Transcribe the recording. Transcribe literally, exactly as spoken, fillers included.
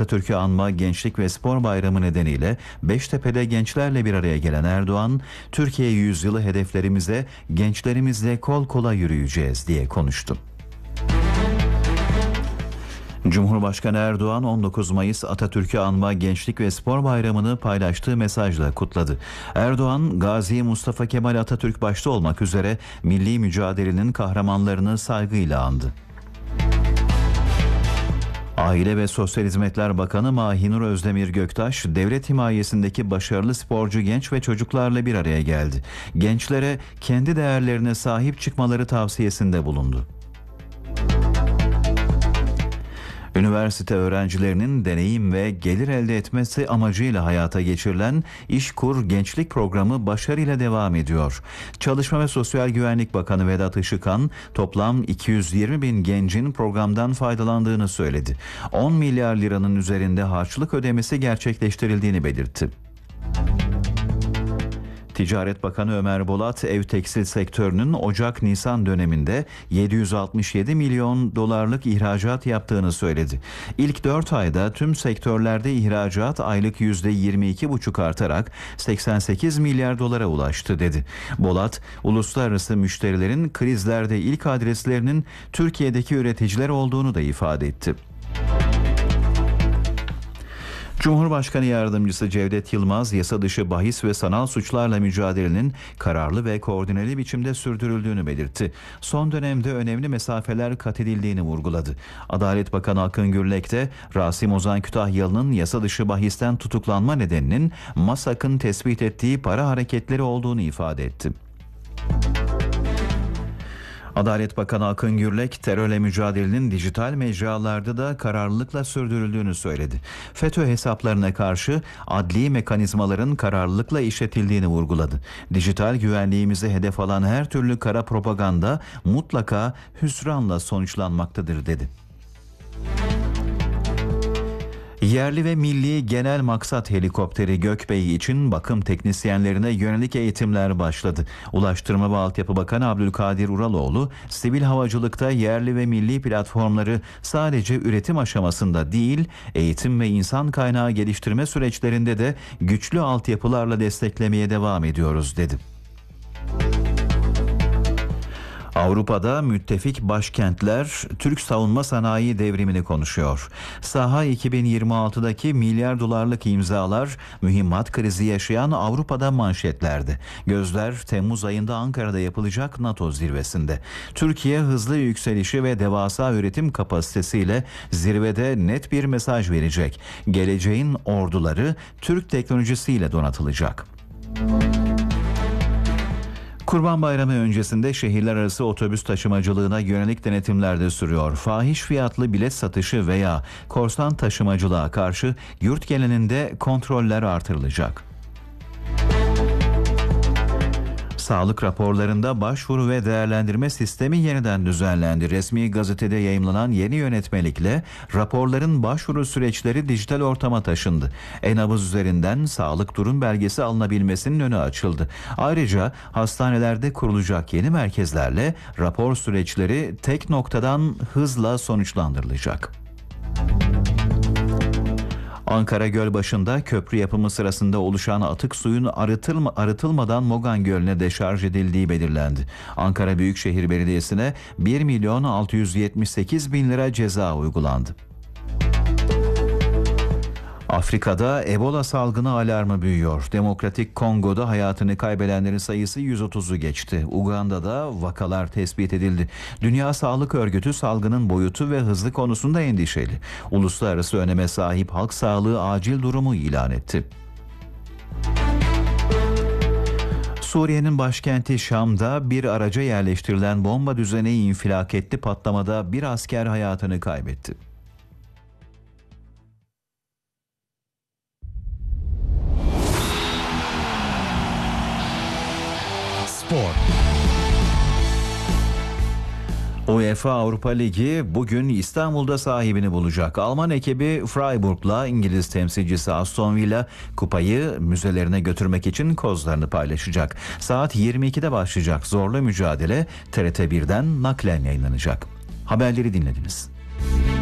Atatürk'ü anma Gençlik ve Spor Bayramı nedeniyle Beştepe'de gençlerle bir araya gelen Erdoğan, Türkiye yüzyılı hedeflerimize gençlerimizle kol kola yürüyeceğiz diye konuştu. Cumhurbaşkanı Erdoğan on dokuz Mayıs Atatürk'ü anma Gençlik ve Spor Bayramı'nı paylaştığı mesajla kutladı. Erdoğan, Gazi Mustafa Kemal Atatürk başta olmak üzere milli mücadelenin kahramanlarını saygıyla andı. Aile ve Sosyal Hizmetler Bakanı Mahinur Özdemir Göktaş, devlet himayesindeki başarılı sporcu genç ve çocuklarla bir araya geldi. Gençlere kendi değerlerine sahip çıkmaları tavsiyesinde bulundu. Üniversite öğrencilerinin deneyim ve gelir elde etmesi amacıyla hayata geçirilen İşkur Gençlik Programı başarıyla devam ediyor. Çalışma ve Sosyal Güvenlik Bakanı Vedat Işıkhan, toplam iki yüz yirmi bin gencin programdan faydalandığını söyledi. on milyar liranın üzerinde harçlık ödemesi gerçekleştirildiğini belirtti. Ticaret Bakanı Ömer Bolat, ev tekstil sektörünün Ocak-Nisan döneminde yedi yüz altmış yedi milyon dolarlık ihracat yaptığını söyledi. İlk dört ayda tüm sektörlerde ihracat aylık yüzde yirmi iki buçuk artarak seksen sekiz milyar dolara ulaştı dedi. Bolat, uluslararası müşterilerin krizlerde ilk adreslerinin Türkiye'deki üreticiler olduğunu da ifade etti. Cumhurbaşkanı Yardımcısı Cevdet Yılmaz, yasa dışı bahis ve sanal suçlarla mücadelenin kararlı ve koordineli biçimde sürdürüldüğünü belirtti. Son dönemde önemli mesafeler kat edildiğini vurguladı. Adalet Bakanı Akın Gürlek de Rasim Ozan Kütahyalı'nın yasa dışı bahisten tutuklanma nedeninin MASAK'ın tespit ettiği para hareketleri olduğunu ifade etti. Adalet Bakanı Akın Gürlek, terörle mücadelenin dijital mecralarda da kararlılıkla sürdürüldüğünü söyledi. FETÖ hesaplarına karşı adli mekanizmaların kararlılıkla işletildiğini vurguladı. Dijital güvenliğimizi hedef alan her türlü kara propaganda mutlaka hüsranla sonuçlanmaktadır dedi. Yerli ve milli genel maksat helikopteri Gökbey için bakım teknisyenlerine yönelik eğitimler başladı. Ulaştırma ve Altyapı Bakanı Abdülkadir Uraloğlu, sivil havacılıkta yerli ve milli platformları sadece üretim aşamasında değil, eğitim ve insan kaynağı geliştirme süreçlerinde de güçlü altyapılarla desteklemeye devam ediyoruz dedi. Avrupa'da müttefik başkentler Türk savunma sanayi devrimini konuşuyor. Saha iki bin yirmi altıdaki milyar dolarlık imzalar mühimmat krizi yaşayan Avrupa'da manşetlerde. Gözler Temmuz ayında Ankara'da yapılacak NATO zirvesinde. Türkiye hızlı yükselişi ve devasa üretim kapasitesiyle zirvede net bir mesaj verecek. Geleceğin orduları Türk teknolojisiyle donatılacak. Kurban Bayramı öncesinde şehirler arası otobüs taşımacılığına yönelik denetimler de sürüyor. Fahiş fiyatlı bilet satışı veya korsan taşımacılığa karşı yurt genelinde kontroller artırılacak. Sağlık raporlarında başvuru ve değerlendirme sistemi yeniden düzenlendi. Resmi gazetede yayımlanan yeni yönetmelikle raporların başvuru süreçleri dijital ortama taşındı. E-nabız üzerinden sağlık durum belgesi alınabilmesinin önü açıldı. Ayrıca hastanelerde kurulacak yeni merkezlerle rapor süreçleri tek noktadan hızla sonuçlandırılacak. Ankara Gölbaşı'nda köprü yapımı sırasında oluşan atık suyun arıtılma, arıtılmadan Mogan Gölü'ne deşarj edildiği belirlendi. Ankara Büyükşehir Belediyesi'ne bir milyon altı yüz yetmiş sekiz bin lira ceza uygulandı. Afrika'da Ebola salgını alarmı büyüyor. Demokratik Kongo'da hayatını kaybedenlerin sayısı yüz otuzu geçti. Uganda'da vakalar tespit edildi. Dünya Sağlık Örgütü salgının boyutu ve hızı konusunda endişeli. Uluslararası öneme sahip halk sağlığı acil durumu ilan etti. Suriye'nin başkenti Şam'da bir araca yerleştirilen bomba düzeneği infilak etti. Patlamada bir asker hayatını kaybetti. Spor. UEFA Avrupa Ligi bugün İstanbul'da sahibini bulacak. Alman ekibi Freiburg'la İngiliz temsilcisi Aston Villa kupayı müzelerine götürmek için kozlarını paylaşacak. Saat yirmi ikide başlayacak zorlu mücadele T R T birden naklen yayınlanacak. Haberleri dinlediniz.